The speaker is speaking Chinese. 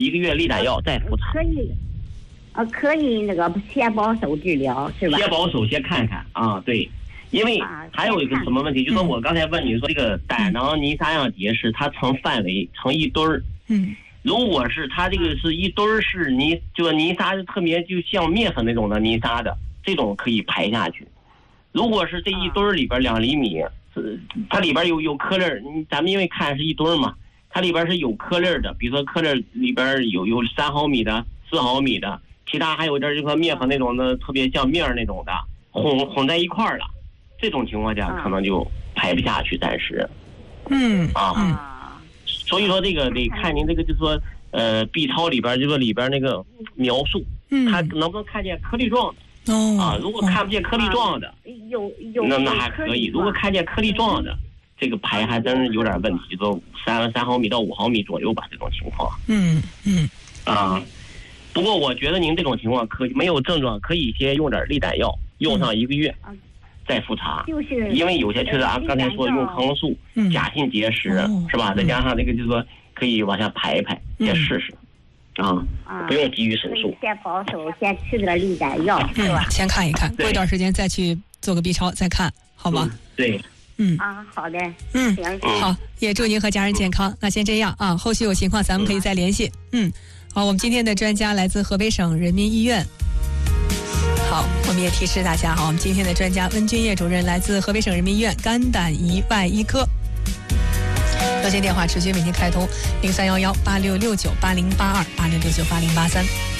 1个月利胆药再复查。 可以那个先保守治疗是吧？ 先保守，先看看啊，对。因为还有一个什么问题，就是我刚才问你说这个胆囊泥沙样结石，它成范围成一堆儿。如果是它这个是一堆儿是就是泥沙特别就像面粉那种的泥沙的，这种可以排下去。如果是这一堆儿里边2厘米，它里边有颗粒儿，咱们因为看是一堆儿嘛，它里边是有颗粒儿的，比如说颗粒里边有3毫米的、4毫米的，其他还有点就和面粉那种的，特别像面那种的，混在一块儿了。这种情况下可能就排不下去，暂时。所以说这个得看您这个，就是说B 超里边就说里边那个描述，它能不能看见颗粒状的？如果看不见颗粒状的，那还可以。如果看见颗粒状的，这个排还真是有点问题，就3毫米到5毫米左右吧，这种情况。不过我觉得您这种情况没有症状，可以先用点利胆药，用上1个月。再复查，因为有些确实刚才说用抗生素、假性结石是吧？再加上这个就是说可以往下排一排，先试试不用急于手术。 先保守，先吃点利胆药是吧？ 先看一看，过一段时间再去做个 B 超再看，好吧？ 对。 好的。 行。好，也祝您和家人健康。那先这样啊，后续有情况咱们可以再联系。好，我们今天的专家来自河北省人民医院。好，我们也提示大家哈，我们今天的专家温君叶主任来自河北省人民医院肝胆胰外医科。热线电话持续每天开通，031186698082，86698083。